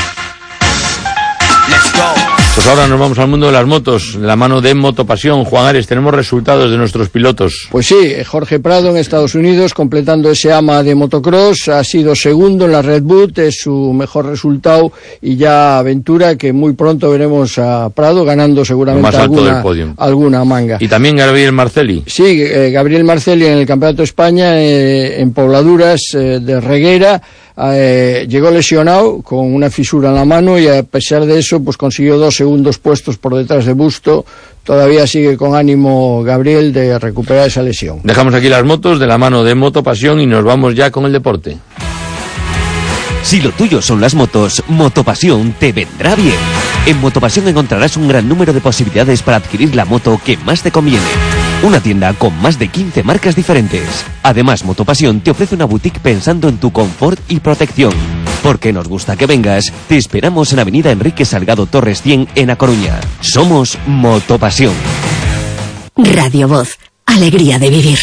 Let's go. Pues ahora nos vamos al mundo de las motos, de la mano de Motopasión. Juan Ares, tenemos resultados de nuestros pilotos.
Pues sí, Jorge Prado en Estados Unidos, completando ese ama de motocross, ha sido segundo en la Red Bull, es su mejor resultado, y ya aventura que muy pronto veremos a Prado ganando seguramente
más alto
alguna,
del podio.
alguna manga.
Y también Gabriel Marcelli.
Sí, eh, Gabriel Marcelli en el Campeonato de España, eh, en Pobladuras eh, de Reguera, eh, llegó lesionado con una fisura en la mano y a pesar de eso pues consiguió dos segundos puestos por detrás de Busto. Todavía sigue con ánimo Gabriel de recuperar esa lesión.
Dejamos aquí las motos de la mano de Motopasión y nos vamos ya con el deporte.
Si lo tuyo son las motos, Motopasión te vendrá bien. En Motopasión encontrarás un gran número de posibilidades para adquirir la moto que más te conviene. Una tienda con más de quince marcas diferentes. Además, Motopasión te ofrece una boutique pensando en tu confort y protección. Porque nos gusta que vengas, te esperamos en Avenida Enrique Salgado Torres cien en A Coruña. Somos Motopasión.
Radio Voz, alegría de vivir.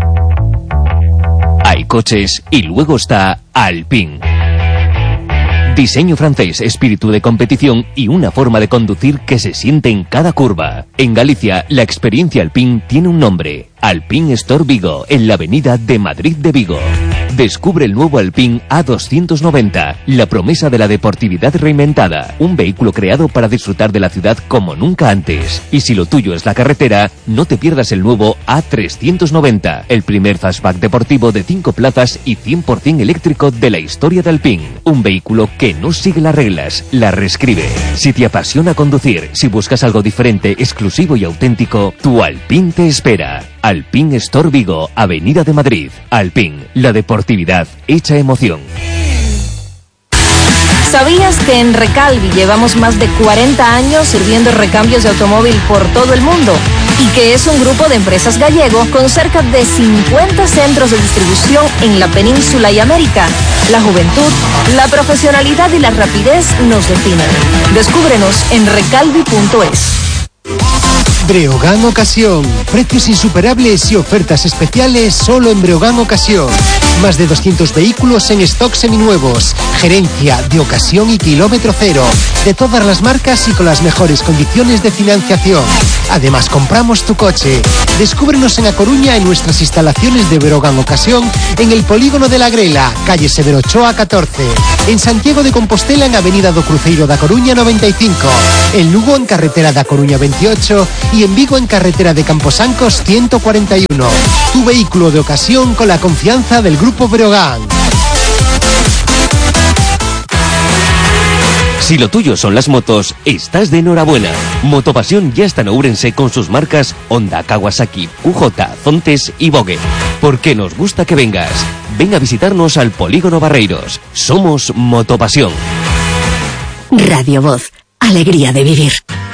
Hay coches y luego está Alpine. Diseño francés, espíritu de competición y una forma de conducir que se siente en cada curva. En Galicia, la experiencia Alpine tiene un nombre. Alpine Store Vigo, en la avenida de Madrid de Vigo. Descubre el nuevo Alpine A doscientos noventa, la promesa de la deportividad reinventada. Un vehículo creado para disfrutar de la ciudad como nunca antes. Y si lo tuyo es la carretera, no te pierdas el nuevo A trescientos noventa, el primer fastback deportivo de cinco plazas y cien por ciento eléctrico de la historia de Alpine. Un vehículo que no sigue las reglas, las reescribe. Si te apasiona conducir, si buscas algo diferente, exclusivo y auténtico, tu Alpine te espera. Alpine Store Vigo, Avenida de Madrid. Alpine, la deportividad hecha emoción.
¿Sabías que en Recalvi llevamos más de cuarenta años sirviendo recambios de automóvil por todo el mundo? Y que es un grupo de empresas gallego con cerca de cincuenta centros de distribución en la península y América. La juventud, la profesionalidad y la rapidez nos definen. Descúbrenos en recalvi punto es.
Breogán Ocasión. Precios insuperables y ofertas especiales solo en Breogán Ocasión. Más de doscientos vehículos en stock seminuevos. Gerencia de ocasión y kilómetro cero. De todas las marcas y con las mejores condiciones de financiación. Además, compramos tu coche. Descúbrenos en A Coruña en nuestras instalaciones de Breogán Ocasión en el Polígono de la Grela, calle Severo Ochoa catorce. En Santiago de Compostela en Avenida do Cruceiro da Coruña noventa y cinco. En Lugo en carretera da Coruña veintiocho y en Vigo en carretera de Camposancos ciento cuarenta y uno. Tu vehículo de ocasión con la confianza del Grupo Breogán.
Si lo tuyo son las motos, estás de enhorabuena. Motopasión ya está en Ourense con sus marcas Honda, Kawasaki, Q J, Zontes y Vogue. Porque nos gusta que vengas. Ven a visitarnos al Polígono Barreiros. Somos Motopasión.
Radio Voz, alegría de vivir.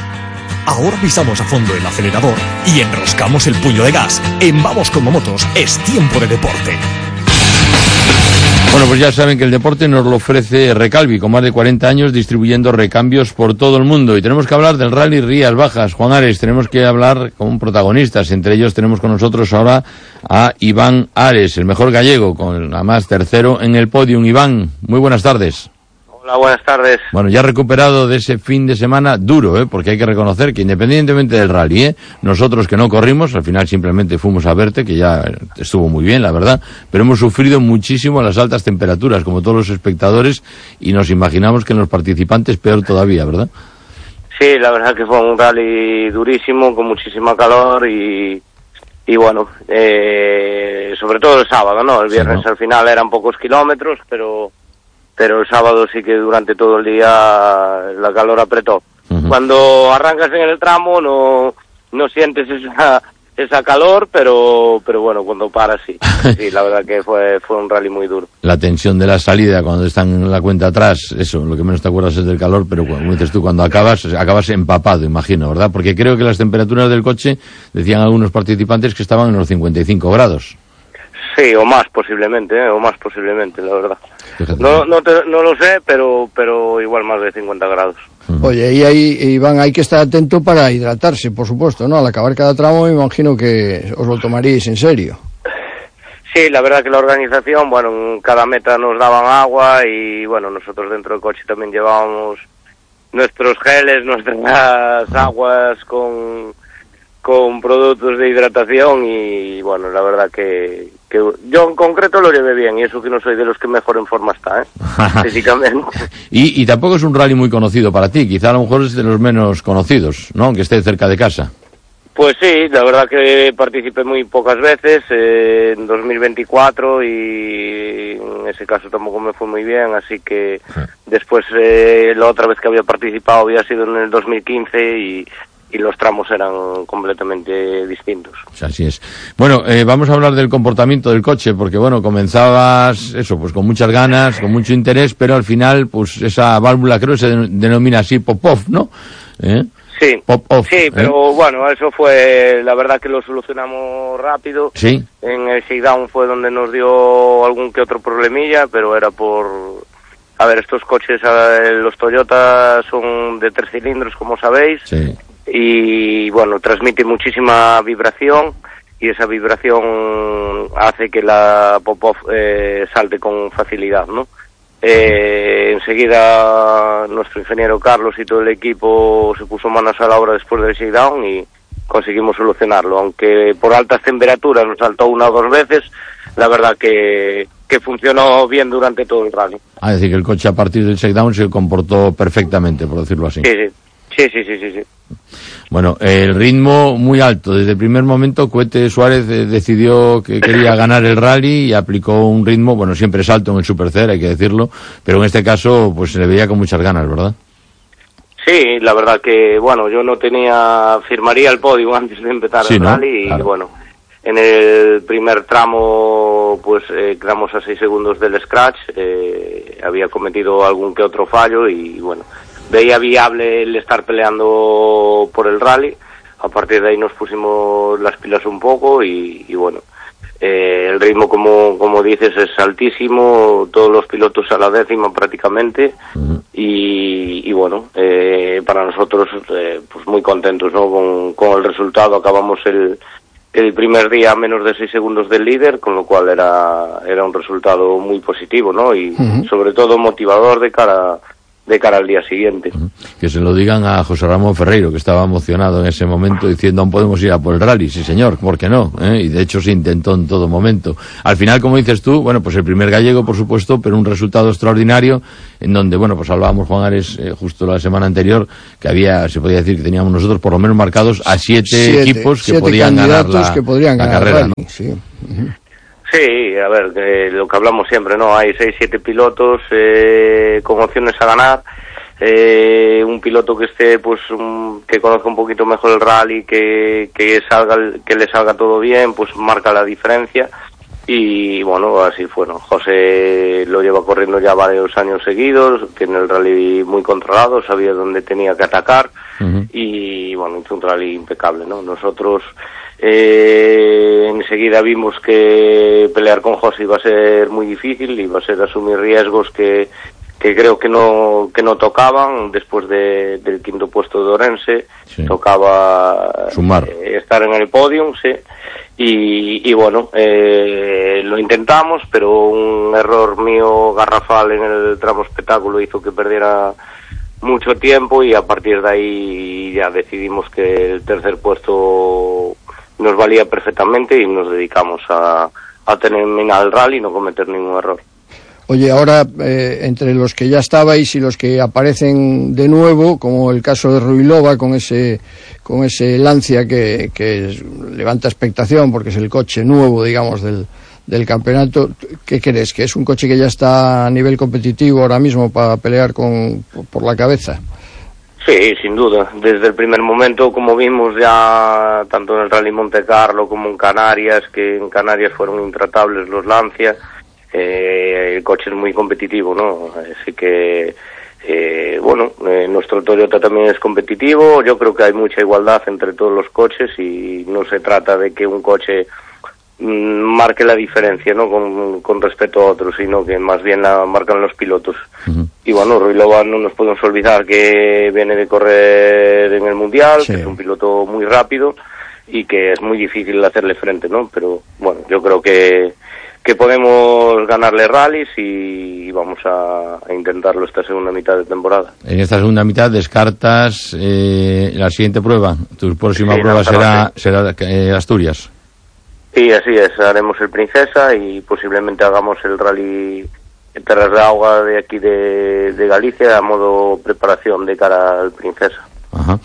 Ahora pisamos a fondo el acelerador y enroscamos el puño de gas. En Vamos como Motos es tiempo de deporte.
Bueno, pues ya saben que el deporte nos lo ofrece Recalvi, con más de cuarenta años distribuyendo recambios por todo el mundo. Y tenemos que hablar del Rally Rías Bajas. Juan Ares, tenemos que hablar con protagonistas. Entre ellos tenemos con nosotros ahora a Iván Ares, el mejor gallego, con además tercero en el podium. Iván, muy buenas tardes.
Hola, buenas tardes.
Bueno, ya recuperado de ese fin de semana duro, ¿eh? Porque hay que reconocer que independientemente del rally, ¿eh? Nosotros que no corrimos, al final simplemente fuimos a verte, que ya estuvo muy bien, la verdad, pero hemos sufrido muchísimo las altas temperaturas, como todos los espectadores, y nos imaginamos que en los participantes peor todavía, ¿verdad?
Sí, la verdad que fue un rally durísimo, con muchísima calor y, y bueno, eh, sobre todo el sábado, ¿no? El viernes sí, ¿no? Al final eran pocos kilómetros, pero... pero el sábado sí que durante todo el día la calor apretó. Uh-huh. Cuando arrancas en el tramo no no sientes esa esa calor, pero pero bueno, cuando paras sí. Sí, la verdad que fue fue un rally muy duro.
La tensión de la salida cuando están en la cuenta atrás, eso, lo que menos te acuerdas es del calor, pero como dices tú, cuando acabas, acabas empapado, imagino, ¿verdad? Porque creo que las temperaturas del coche, decían algunos participantes que estaban en los cincuenta y cinco grados.
Sí, o más posiblemente, ¿eh? o más posiblemente, la verdad. No no, te, no lo sé, pero pero igual más de cincuenta grados.
Oye, y ahí, Iván, hay que estar atento para hidratarse, por supuesto, ¿no? Al acabar cada tramo, me imagino que os lo tomaríais en serio.
Sí, la verdad que la organización, bueno, en cada meta nos daban agua y, bueno, nosotros dentro del coche también llevábamos nuestros geles, nuestras aguas con... con productos de hidratación y bueno, la verdad que, que yo en concreto lo llevé bien y eso que no soy de los que mejor en forma está, ¿eh? Físicamente.
y, y tampoco es un rally muy conocido para ti, quizá a lo mejor es de los menos conocidos, ¿no? Aunque esté cerca de casa.
Pues sí, la verdad que participé muy pocas veces, eh, en dos mil veinticuatro, y en ese caso tampoco me fue muy bien, así que sí. Después eh, la otra vez que había participado había sido en el dos mil quince y, y los tramos eran completamente distintos.
O sea, así es. Bueno, eh, vamos a hablar del comportamiento del coche, porque bueno, comenzabas eso, pues con muchas ganas, con mucho interés, pero al final, pues esa válvula creo que se denomina así pop-off, ¿no? ¿Eh?
Sí,
Pop-off,
sí, pero ¿eh? Bueno, eso fue, la verdad que lo solucionamos rápido.
Sí.
En el shakedown fue donde nos dio algún que otro problemilla, pero era por... A ver, estos coches, los Toyota son de tres cilindros, como sabéis.
Sí.
Y bueno, transmite muchísima vibración y esa vibración hace que la pop-off eh, salte con facilidad, ¿no? Eh, enseguida nuestro ingeniero Carlos y todo el equipo se puso manos a la obra después del shakedown y conseguimos solucionarlo, aunque por altas temperaturas nos saltó una o dos veces, la verdad que, que funcionó bien durante todo el rally.
Ah, es decir, que el coche a partir del shakedown se comportó perfectamente, por decirlo así.
Sí, sí, sí, sí, sí, sí, sí.
Bueno, el ritmo muy alto. Desde el primer momento, Cohete Suárez eh, decidió que quería ganar el rally y aplicó un ritmo, bueno, siempre es alto en el Supercer, hay que decirlo, pero en este caso, pues se le veía con muchas ganas, ¿verdad?
Sí, la verdad que, bueno, yo no tenía, firmaría el podio antes de empezar
sí,
el
¿no?
rally
Claro.
y bueno, en el primer tramo, pues eh, quedamos a seis segundos del scratch, eh, había cometido algún que otro fallo y bueno, veía viable el estar peleando por el rally. A partir de ahí nos pusimos las pilas un poco y, y bueno, eh, el ritmo, como como dices, es altísimo, todos los pilotos a la décima prácticamente. Uh-huh. y, y bueno, eh, para nosotros eh, pues muy contentos, ¿no? con, con el resultado. Acabamos el, el primer día a menos de seis segundos del líder, con lo cual era, era un resultado muy positivo, ¿no? Y uh-huh. sobre todo motivador de cara de cara al día siguiente.
Que se lo digan a José Ramón Ferreiro, que estaba emocionado en ese momento diciendo aún podemos ir a por el rally. Sí señor, ¿por qué no? ¿Eh? Y de hecho se intentó en todo momento. Al final, como dices tú, bueno, pues el primer gallego, por supuesto, pero un resultado extraordinario en donde, bueno, pues hablábamos, Juan Ares, eh, justo la semana anterior, que había, se podía decir que teníamos nosotros por lo menos marcados a siete, siete equipos que
siete
podían ganar la,
que podrían
la
ganar
carrera,
rally,
¿no?
Sí. Uh-huh.
Sí, a ver, eh, lo que hablamos siempre, ¿no? Hay seis, siete pilotos eh, con opciones a ganar. Eh, un piloto que esté, pues, un, que conozca un poquito mejor el rally, que, que salga, que le salga todo bien, pues marca la diferencia. Y bueno, así fue, ¿no? José lo lleva corriendo ya varios años seguidos, tiene el rally muy controlado, sabía dónde tenía que atacar. Uh-huh. Y bueno, hizo un rally impecable, ¿no? Nosotros eh, enseguida vimos que pelear con José iba a ser muy difícil, iba a ser asumir riesgos que que creo que no que no tocaban. Después de, del quinto puesto de Orense, sí. tocaba
sumar,
eh, estar en el podium, sí. Y, y bueno, eh, lo intentamos, pero un error mío garrafal en el tramo espectáculo hizo que perdiera mucho tiempo y a partir de ahí ya decidimos que el tercer puesto nos valía perfectamente y nos dedicamos a, a terminar el rally y no cometer ningún error.
Oye, ahora, eh, entre los que ya estabais y los que aparecen de nuevo, como el caso de Ruilova, con ese con ese Lancia que, que levanta expectación, porque es el coche nuevo, digamos, del, del campeonato, ¿qué crees? ¿Que es un coche que ya está a nivel competitivo ahora mismo para pelear con por la cabeza?
Sí, sin duda. Desde el primer momento, como vimos ya, tanto en el Rally Monte Carlo como en Canarias, que en Canarias fueron intratables los Lancia, Eh, el coche es muy competitivo, ¿no? Así que, eh, bueno, eh, nuestro Toyota también es competitivo. Yo creo que hay mucha igualdad entre todos los coches y no se trata de que un coche mm, marque la diferencia, ¿no? Con, con respecto a otros, sino que más bien la marcan los pilotos. Uh-huh. Y bueno, Ruilova no nos podemos olvidar que viene de correr en el Mundial, sí. que es un piloto muy rápido y que es muy difícil hacerle frente, ¿no? Pero bueno, yo creo que que podemos ganarle rallies y vamos a, a intentarlo esta segunda mitad de temporada.
En esta segunda mitad descartas eh, la siguiente prueba. Tu próxima sí, prueba no, será, será eh, Asturias.
Sí, así es. Haremos el Princesa y posiblemente hagamos el rally Terras de Agua de aquí de, de Galicia a modo preparación de cara al Princesa.
Ajá.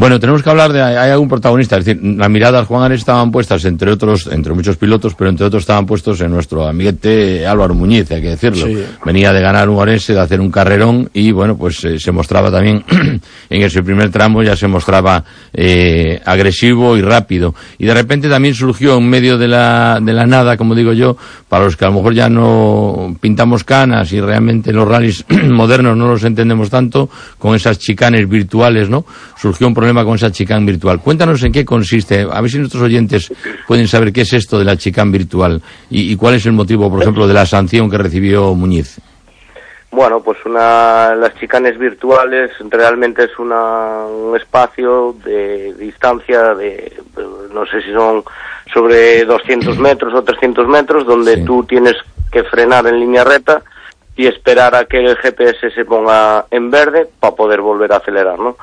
Bueno, tenemos que hablar de, hay algún protagonista, es decir, las miradas, Juan Ares, estaban puestas entre otros, entre muchos pilotos, pero entre otros estaban puestos en nuestro amiguete Álvaro Muñiz, hay que decirlo. Sí. Venía de ganar un Orense, de hacer un carrerón, y bueno, pues eh, se mostraba también, en ese primer tramo ya se mostraba eh, agresivo y rápido. Y de repente también surgió en medio de la, de la nada, como digo yo, para los que a lo mejor ya no pintamos canas y realmente los rallies modernos no los entendemos tanto, con esas chicanes virtuales, ¿no? Surgió un problema con esa chicane virtual. Cuéntanos en qué consiste, a ver si nuestros oyentes pueden saber qué es esto de la chicane virtual y, y cuál es el motivo, por ejemplo, de la sanción que recibió Muñiz.
Bueno, pues una, las chicanes virtuales realmente es una, un espacio de distancia de, no sé si son sobre doscientos metros o trescientos metros, donde sí. tú tienes que frenar en línea recta y esperar a que el G P S se ponga en verde para poder volver a acelerar, ¿no?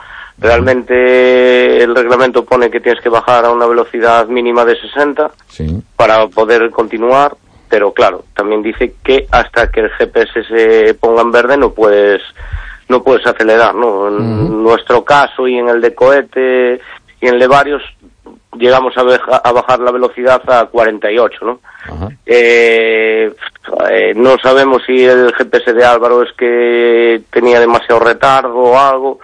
Realmente el reglamento pone que tienes que bajar a una velocidad mínima de sesenta sí. para poder continuar, pero claro, también dice que hasta que el G P S se ponga en verde no puedes no puedes acelerar, ¿no? En uh-huh. nuestro caso y en el de Cohete y en el de varios llegamos a, beja, a bajar la velocidad a cuarenta y ocho, ¿no? Uh-huh. Eh, eh, no sabemos si el G P S de Álvaro es que tenía demasiado retardo o algo.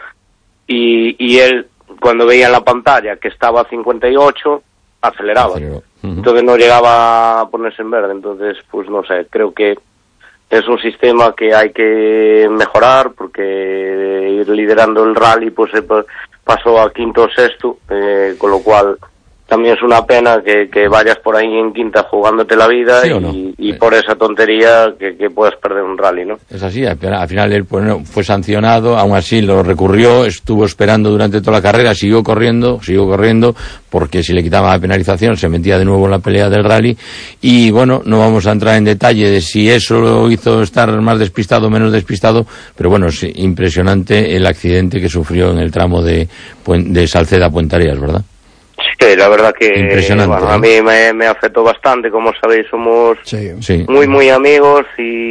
Y, y él, cuando veía en la pantalla que estaba a cincuenta y ocho, aceleraba. Uh-huh. Entonces no llegaba a ponerse en verde. Entonces, pues no sé, creo que es un sistema que hay que mejorar, porque ir liderando el rally pues se pasó a quinto o sexto, eh, con lo cual también es una pena que, que vayas por ahí en quinta jugándote la vida, ¿sí o no? y, y por esa tontería que, que puedas perder un rally, ¿no? Es así, al final él pues, no, fue sancionado, aún así lo recurrió, estuvo esperando durante toda la carrera, siguió corriendo, siguió corriendo, porque si le quitaba la penalización se metía de nuevo en la pelea del rally, y bueno, no vamos a entrar en detalle de si eso lo hizo estar más despistado o menos despistado, pero bueno, es impresionante el accidente que sufrió en el tramo de, de Salceda a Puentareas, ¿verdad? Sí, la verdad que bueno, ¿eh? a mí me, me afectó bastante, como sabéis somos sí, sí. muy muy amigos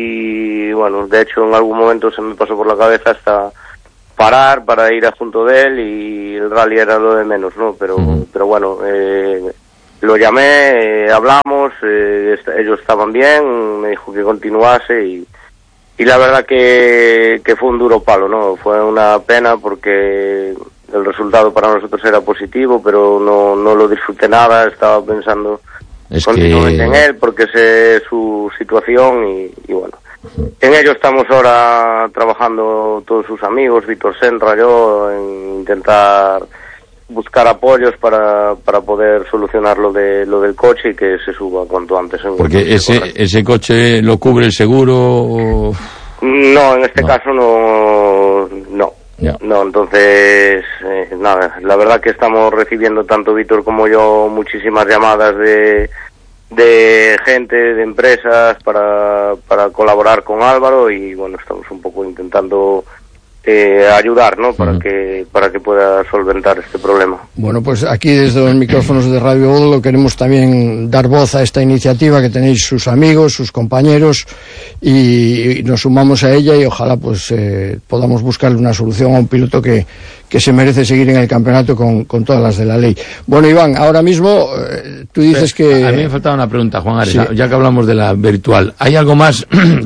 y bueno, de hecho en algún momento se me pasó por la cabeza hasta parar para ir a junto de él y el rally era lo de menos, ¿no? Pero uh-huh. pero bueno, eh, lo llamé, eh, hablamos, eh, est- ellos estaban bien, me dijo que continuase y y la verdad que, que fue un duro palo, ¿no? Fue una pena porque el resultado para nosotros era positivo, pero no, no lo disfruté nada, estaba pensando es continuamente que... en él, porque sé su situación y, y bueno. En ello estamos ahora trabajando todos sus amigos, Víctor Senra, yo, en intentar buscar apoyos para, para poder solucionar lo de lo del coche y que se suba cuanto antes.
Porque ese correcto. ese coche lo cubre el seguro o...
No, en este no. caso no, no. Yeah. No, entonces, eh, nada, la verdad que estamos recibiendo tanto Víctor como yo muchísimas llamadas de de gente, de empresas para, para colaborar con Álvaro y bueno, estamos un poco intentando eh, ayudar, ¿no? Para uh-huh. que para que pueda solventar este problema.
Bueno, pues aquí desde los micrófonos de Radio Bodlo queremos también dar voz a esta iniciativa que tenéis sus amigos, sus compañeros y, y nos sumamos a ella y ojalá pues eh, podamos buscarle una solución a un piloto que que se merece seguir en el campeonato con, con todas las de la ley. Bueno, Iván, ahora mismo eh, tú dices Pero, que...
A mí me faltaba una pregunta, Juan Ares, sí. ya que hablamos de la virtual. ¿Hay algo más